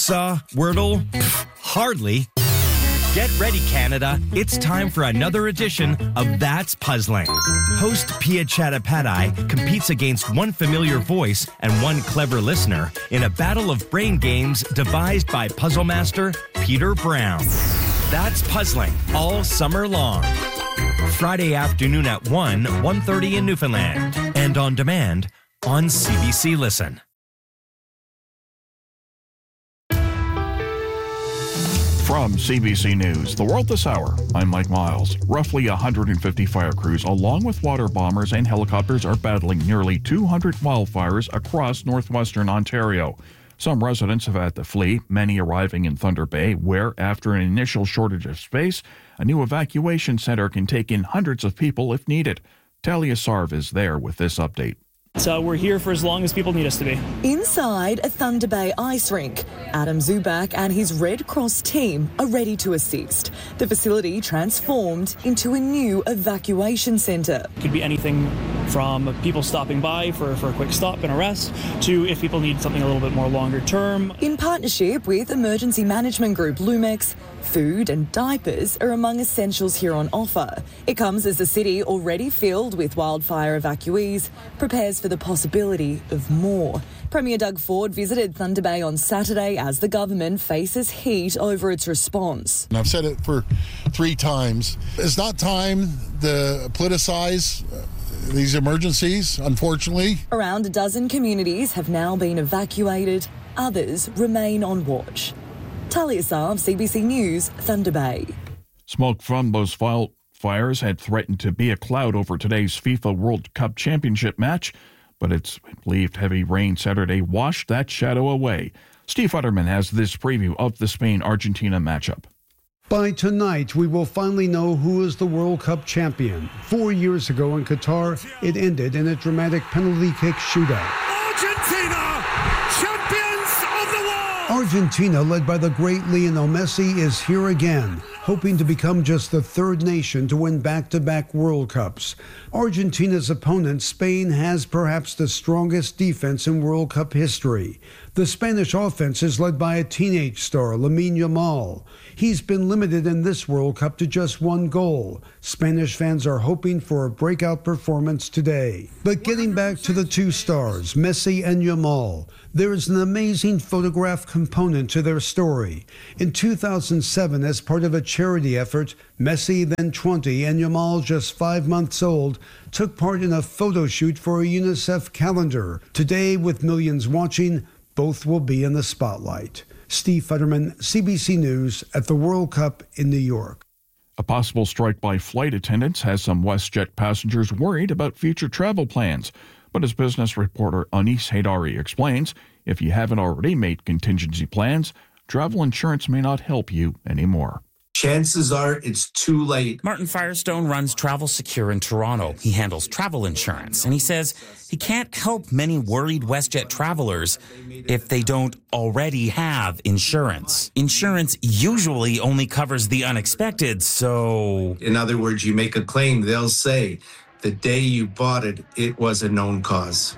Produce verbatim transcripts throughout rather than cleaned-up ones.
Saw, Wordle? Pff, hardly. Get ready, Canada. It's time for another edition of That's Puzzling. Host Pia Chattopadhyay competes against one familiar voice and one clever listener in a battle of brain games devised by puzzle master Peter Brown. That's Puzzling all summer long. Friday afternoon at one, one thirty in Newfoundland. And on demand on C B C Listen. From C B C News, The World This Hour, I'm Mike Miles. Roughly one hundred fifty fire crews, along with water bombers and helicopters, are battling nearly two hundred wildfires across northwestern Ontario. Some residents have had to flee, many arriving in Thunder Bay, where, after an initial shortage of space, a new evacuation center can take in hundreds of people if needed. Talia Sarv is there with this update. So we're here for as long as people need us to be. Inside a Thunder Bay ice rink, Adam Zubak and his Red Cross team are ready to assist. The facility transformed into a new evacuation centre. It could be anything from people stopping by for, for a quick stop and a rest to if people need something a little bit more longer term. In partnership with emergency management group Lumex, food and diapers are among essentials here on offer. It comes as the city, already filled with wildfire evacuees, prepares for the possibility of more. Premier Doug Ford visited Thunder Bay on Saturday as the government faces heat over its response. And I've said it for three times. It's not time to politicize these emergencies, unfortunately. Around a dozen communities have now been evacuated. Others remain on watch. Talia Sarv, C B C News, Thunder Bay. Smoke from those fires had threatened to be a cloud over today's FIFA World Cup Championship match, but it's believed heavy rain Saturday washed that shadow away. Steve Futterman has this preview of the Spain-Argentina matchup. By tonight, we will finally know who is the World Cup champion. Four years ago in Qatar, it ended in a dramatic penalty kick shootout. Argentina, champions of the world! Argentina, led by the great Lionel Messi, is here again, hoping to become just the third nation to win back-to-back World Cups. Argentina's opponent, Spain, has perhaps the strongest defense in World Cup history. The Spanish offense is led by a teenage star, Lamine Yamal. He's been limited in this World Cup to just one goal. Spanish fans are hoping for a breakout performance today. But getting back to the two stars, Messi and Yamal, there is an amazing photograph component to their story. In two thousand seven, as part of a charity effort, Messi, then twenty, and Yamal, just five months old, took part in a photo shoot for a UNICEF calendar. Today, with millions watching, both will be in the spotlight. Steve Futterman, C B C News, at the World Cup in New York. A possible strike by flight attendants has some WestJet passengers worried about future travel plans. But as business reporter Anis Haidari explains, if you haven't already made contingency plans, travel insurance may not help you anymore. Chances are it's too late. Martin Firestone runs Travel Secure in Toronto. He handles travel insurance, and he says he can't help many worried WestJet travelers if they don't already have insurance. Insurance usually only covers the unexpected, so... In other words, you make a claim, they'll say, the day you bought it, it was a known cause.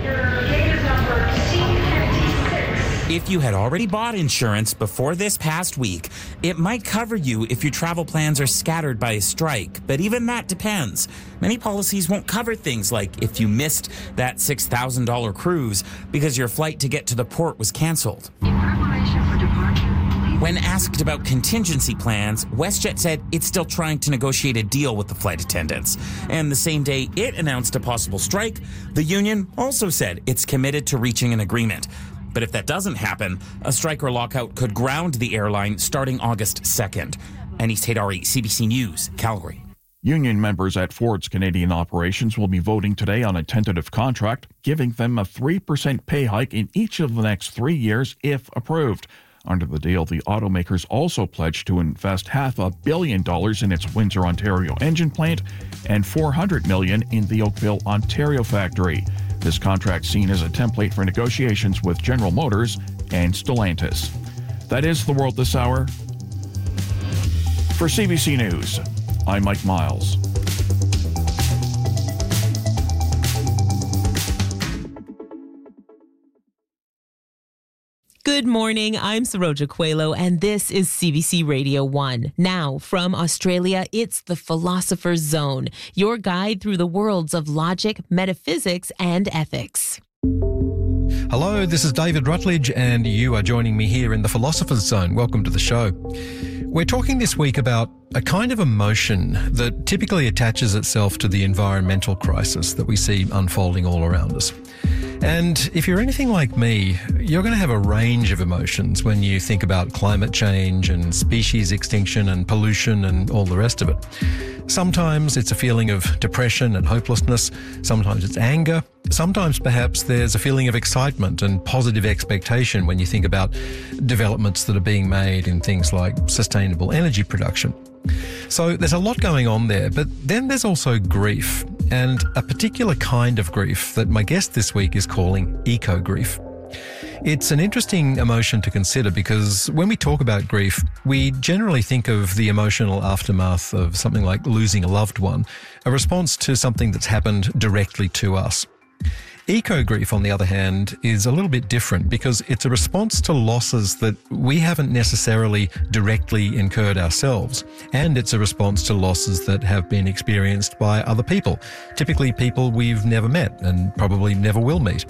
If you had already bought insurance before this past week, it might cover you if your travel plans are scattered by a strike, but even that depends. Many policies won't cover things like if you missed that six thousand dollars cruise because your flight to get to the port was canceled. When asked about contingency plans, WestJet said it's still trying to negotiate a deal with the flight attendants. And the same day it announced a possible strike, the union also said it's committed to reaching an agreement. But if that doesn't happen, a strike or lockout could ground the airline starting August second. Anis Haidari, C B C News, Calgary. Union members at Ford's Canadian operations will be voting today on a tentative contract, giving them a three percent pay hike in each of the next three years if approved. Under the deal, the automakers also pledged to invest half a billion dollars in its Windsor, Ontario engine plant and four hundred million dollars in the Oakville, Ontario factory. This contract seen as a template for negotiations with General Motors and Stellantis. That is The World This Hour. For C B C News, I'm Mike Miles. Good Good morning. I'm Saroja Coelho, and this is C B C Radio one. Now, from Australia, it's the Philosopher's Zone, your guide through the worlds of logic, metaphysics, and ethics. Hello, this is David Rutledge, and you are joining me here in the Philosopher's Zone. Welcome to the show. We're talking this week about a kind of emotion that typically attaches itself to the environmental crisis that we see unfolding all around us. And if you're anything like me, you're going to have a range of emotions when you think about climate change and species extinction and pollution and all the rest of it. Sometimes it's a feeling of depression and hopelessness. Sometimes it's anger. Sometimes perhaps there's a feeling of excitement and positive expectation when you think about developments that are being made in things like sustainable energy production. So there's a lot going on there, but then there's also grief, and a particular kind of grief that my guest this week is calling eco-grief. It's an interesting emotion to consider because when we talk about grief, we generally think of the emotional aftermath of something like losing a loved one, a response to something that's happened directly to us. Eco-grief, on the other hand, is a little bit different because it's a response to losses that we haven't necessarily directly incurred ourselves, and it's a response to losses that have been experienced by other people, typically people we've never met and probably never will meet.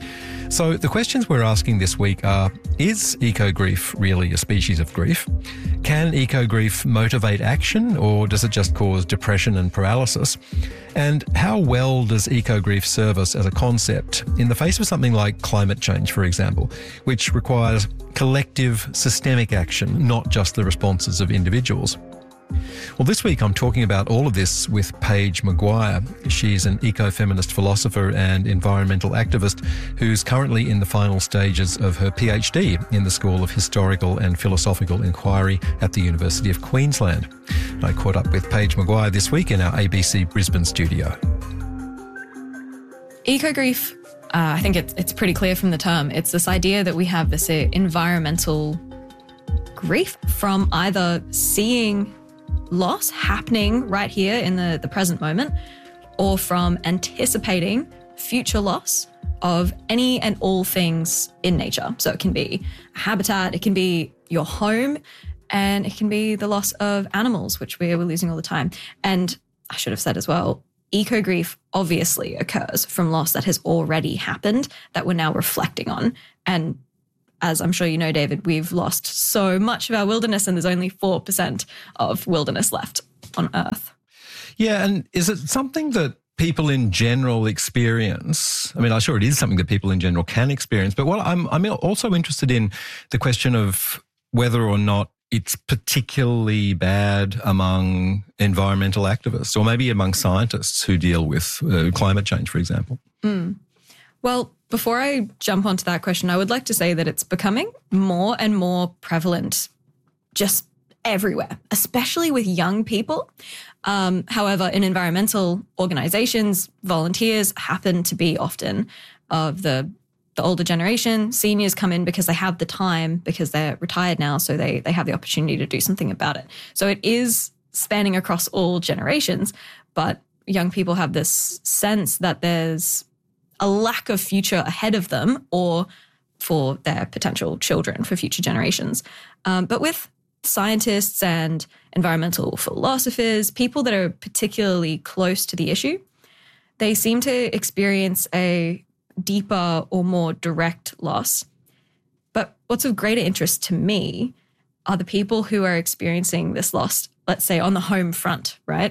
So the questions we're asking this week are, is eco-grief really a species of grief? Can eco-grief motivate action, or does it just cause depression and paralysis? And how well does eco-grief serve us as a concept in the face of something like climate change, for example, which requires collective systemic action, not just the responses of individuals? Well, this week I'm talking about all of this with Paige Maguire. She's an eco-feminist philosopher and environmental activist who's currently in the final stages of her PhD in the School of Historical and Philosophical Inquiry at the University of Queensland. I caught up with Paige Maguire this week in our A B C Brisbane studio. Eco-grief, uh, I think it's, it's pretty clear from the term. It's this idea that we have this uh, environmental grief from either seeing loss happening right here in the, the present moment, or from anticipating future loss of any and all things in nature. So it can be a habitat, it can be your home, and it can be the loss of animals, which we're, we're losing all the time. And I should have said as well, eco-grief obviously occurs from loss that has already happened that we're now reflecting on. And as I'm sure you know, David, we've lost so much of our wilderness and there's only four percent of wilderness left on Earth. Yeah, and is it something that people in general experience? I mean, I'm sure it is something that people in general can experience, but what I'm, I'm also interested in the question of whether or not it's particularly bad among environmental activists or maybe among scientists who deal with uh, climate change, for example. Mm. Well, before I jump onto that question, I would like to say that it's becoming more and more prevalent just everywhere, especially with young people. Um, however, in environmental organizations, volunteers happen to be often of the the older generation. Seniors come in because they have the time, because they're retired now, so they they have the opportunity to do something about it. So it is spanning across all generations, but young people have this sense that there's a lack of future ahead of them or for their potential children, for future generations. Um, but with scientists and environmental philosophers, people that are particularly close to the issue, they seem to experience a deeper or more direct loss. But what's of greater interest to me are the people who are experiencing this loss, let's say on the home front, right?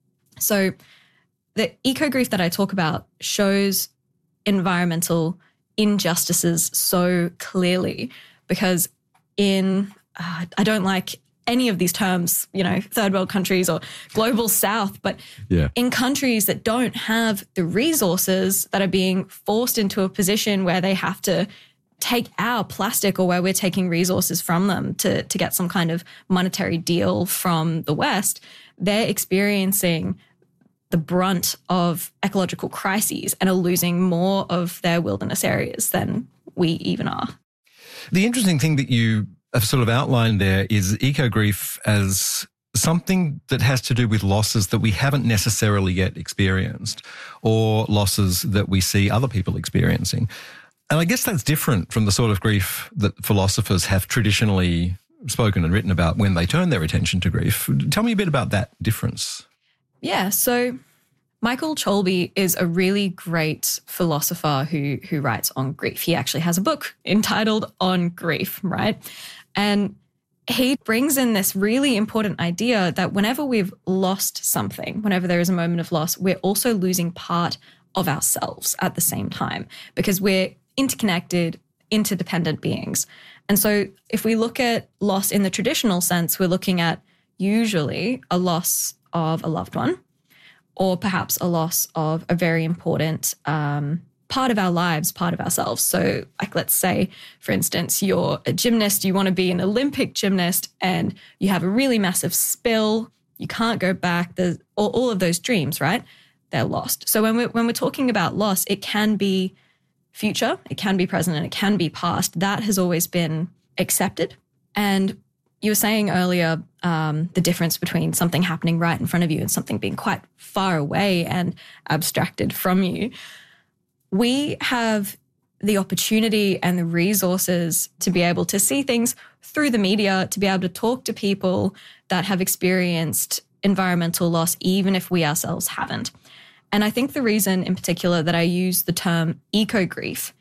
So the eco-grief that I talk about shows environmental injustices so clearly because in, uh, I don't like any of these terms, you know, third world countries or global south, but yeah. in countries that don't have the resources that are being forced into a position where they have to take our plastic or where we're taking resources from them to, to get some kind of monetary deal from the West, they're experiencing the brunt of ecological crises and are losing more of their wilderness areas than we even are. The interesting thing that you have sort of outlined there is eco-grief as something that has to do with losses that we haven't necessarily yet experienced or losses that we see other people experiencing. And I guess that's different from the sort of grief that philosophers have traditionally spoken and written about when they turn their attention to grief. Tell me a bit about that difference. Yeah, so Michael Cholbi is a really great philosopher who who writes on grief. He actually has a book entitled On Grief, right? And he brings in this really important idea that whenever we've lost something, whenever there is a moment of loss, we're also losing part of ourselves at the same time because we're interconnected, interdependent beings. And so if we look at loss in the traditional sense, we're looking at usually a loss of a loved one or perhaps a loss of a very important um, part of our lives, part of ourselves. So like, let's say, for instance, you're a gymnast, you want to be an Olympic gymnast and you have a really massive spill, you can't go back, there's all, all of those dreams, right? They're lost. So when we're, when we're talking about loss, it can be future, it can be present, and it can be past. That has always been accepted. And you were saying earlier um, the difference between something happening right in front of you and something being quite far away and abstracted from you. We have the opportunity and the resources to be able to see things through the media, to be able to talk to people that have experienced environmental loss, even if we ourselves haven't. And I think the reason in particular that I use the term eco-grief,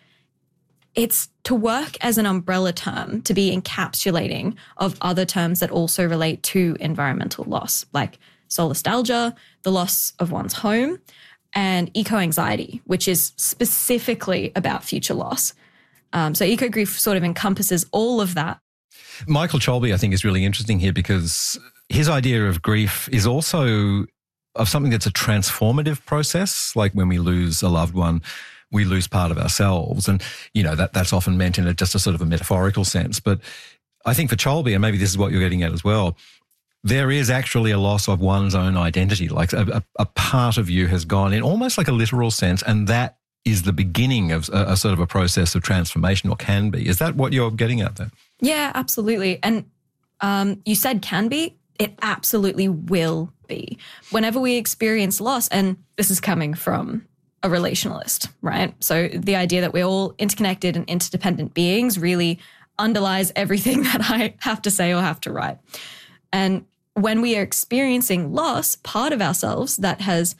it's to work as an umbrella term, to be encapsulating of other terms that also relate to environmental loss, like solastalgia, the loss of one's home, and eco-anxiety, which is specifically about future loss. Um, so eco-grief sort of encompasses all of that. Michael Cholbi, I think, is really interesting here because his idea of grief is also of something that's a transformative process, like when we lose a loved one, we lose part of ourselves. And, you know, that that's often meant in a, just a sort of a metaphorical sense. But I think for Cholbi, and maybe this is what you're getting at as well, there is actually a loss of one's own identity. Like a, a, a part of you has gone in almost like a literal sense, and that is the beginning of a, a sort of a process of transformation, or can be. Is that what you're getting at there? Yeah, absolutely. And um, you said can be. It absolutely will be. Whenever we experience loss, and this is coming from a relationalist, right? So the idea that we're all interconnected and interdependent beings really underlies everything that I have to say or have to write. And when we are experiencing loss, part of ourselves that has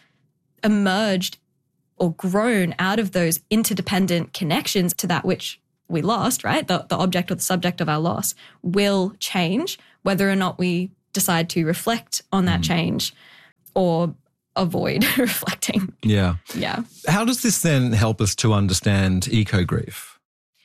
emerged or grown out of those interdependent connections to that which we lost, right? The, the object or the subject of our loss will change, whether or not we decide to reflect on that mm. change or avoid reflecting. Yeah. Yeah. How does this then help us to understand eco-grief?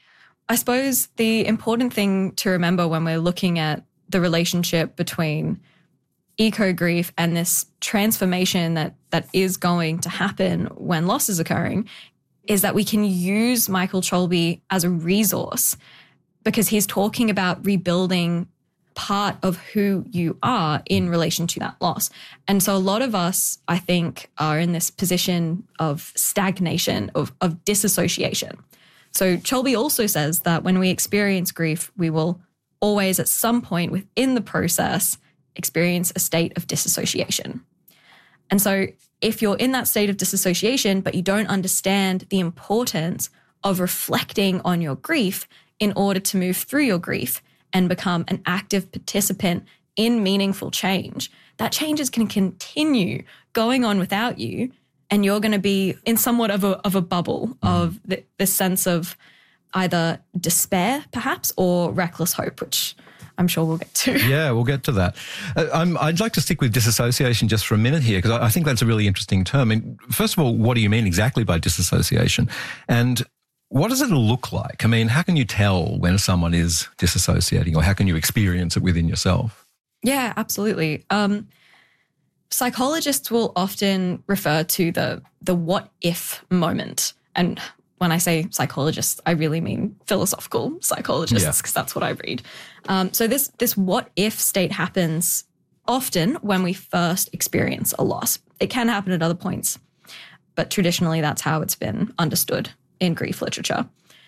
I suppose the important thing to remember when we're looking at the relationship between eco-grief and this transformation that that is going to happen when loss is occurring is that we can use Michael Cholbi as a resource because he's talking about rebuilding part of who you are in relation to that loss. And so a lot of us, I think, are in this position of stagnation, of, of disassociation. So Cholbi also says that when we experience grief, we will always at some point within the process experience a state of disassociation. And so if you're in that state of disassociation, but you don't understand the importance of reflecting on your grief in order to move through your grief and become an active participant in meaningful change, that change is going to continue going on without you, and you're going to be in somewhat of a, of a bubble mm. of the, the sense of either despair, perhaps, or reckless hope, which I'm sure we'll get to. Yeah, we'll get to that. Uh, I'm, I'd like to stick with disassociation just for a minute here, because I, I think that's a really interesting term. I mean, first of all, what do you mean exactly by disassociation? And what does it look like? I mean, how can you tell when someone is disassociating, or how can you experience it within yourself? Yeah, absolutely. Um, psychologists will often refer to the the what if moment. And when I say psychologists, I really mean philosophical psychologists, because yeah. that's what I read. Um, so this this what if state happens often when we first experience a loss. It can happen at other points, but traditionally that's how it's been understood in grief literature.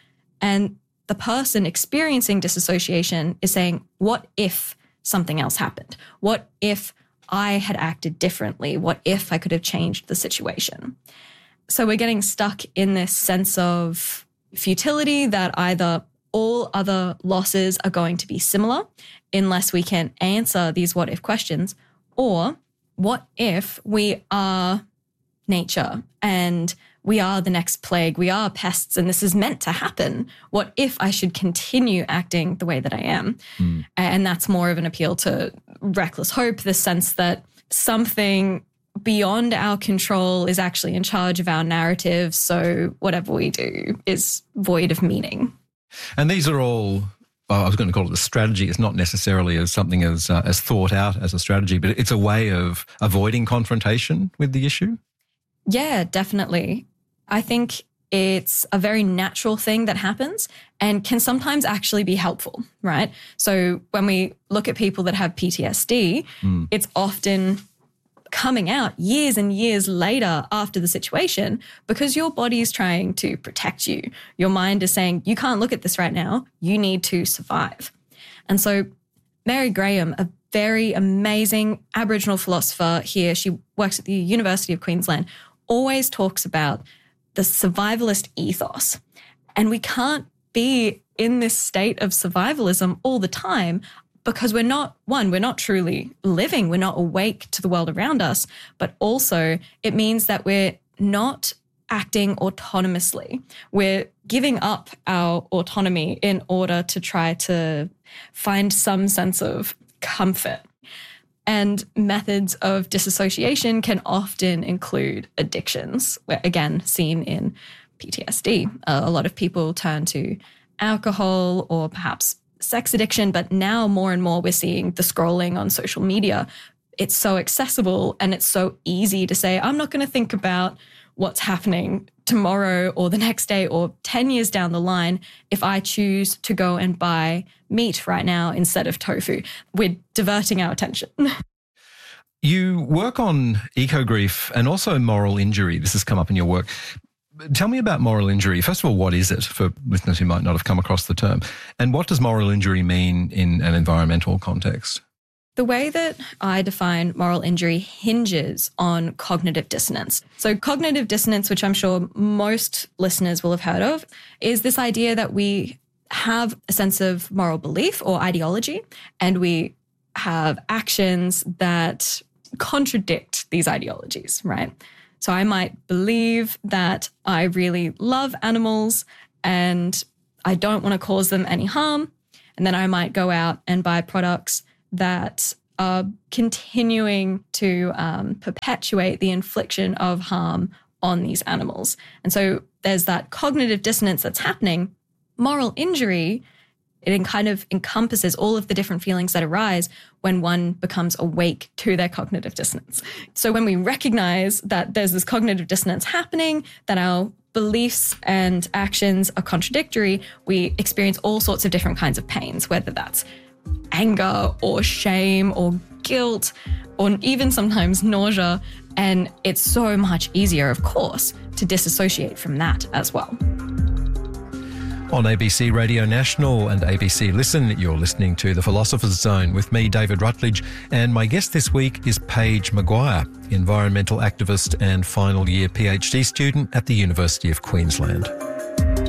And the person experiencing disassociation is saying, what if something else happened? What if I had acted differently? What if I could have changed the situation? So we're getting stuck in this sense of futility, that either all other losses are going to be similar unless we can answer these what if questions, or what if we are nature and we are the next plague, we are pests, and this is meant to happen. What if I should continue acting the way that I am? Mm. And that's more of an appeal to reckless hope, the sense that something beyond our control is actually in charge of our narrative, so whatever we do is void of meaning. And these are all, well, I was going to call it a strategy. It's not necessarily as something as uh, as thought out as a strategy, but it's a way of avoiding confrontation with the issue? Yeah, definitely. I think it's a very natural thing that happens and can sometimes actually be helpful, right? So when we look at people that have P T S D, mm. it's often coming out years and years later after the situation because your body is trying to protect you. Your mind is saying, you can't look at this right now. You need to survive. And so Mary Graham, a very amazing Aboriginal philosopher here, she works at the University of Queensland, always talks about the survivalist ethos. And we can't be in this state of survivalism all the time because we're not, one, we're not truly living, we're not awake to the world around us, but also it means that we're not acting autonomously. We're giving up our autonomy in order to try to find some sense of comfort. And methods of disassociation can often include addictions, where, again, seen in P T S D. Uh, a lot of people turn to alcohol or perhaps sex addiction, but now more and more we're seeing the scrolling on social media. It's so accessible and it's so easy to say, I'm not going to think about what's happening tomorrow or the next day or ten years down the line if I choose to go and buy meat right now instead of tofu. We're diverting our attention. You work on eco-grief and also moral injury. This has come up in your work. Tell me about moral injury. First of all, what is it for listeners who might not have come across the term? And what does moral injury mean in an environmental context? The way that I define moral injury hinges on cognitive dissonance. So cognitive dissonance, which I'm sure most listeners will have heard of, is this idea that we have a sense of moral belief or ideology, and we have actions that contradict these ideologies, right? So I might believe that I really love animals and I don't want to cause them any harm, and then I might go out and buy products that are continuing to um, perpetuate the infliction of harm on these animals. And so there's that cognitive dissonance that's happening. Moral injury, it kind of encompasses all of the different feelings that arise when one becomes awake to their cognitive dissonance. So when we recognize that there's this cognitive dissonance happening, that our beliefs and actions are contradictory, we experience all sorts of different kinds of pains, whether that's anger or shame or guilt or even sometimes nausea. And it's so much easier, of course, to disassociate from that as well. On A B C Radio National and A B C Listen, you're listening to The Philosopher's Zone with me, David Rutledge, and my guest this week is Paige Maguire, environmental activist and final year PhD student at the University of Queensland.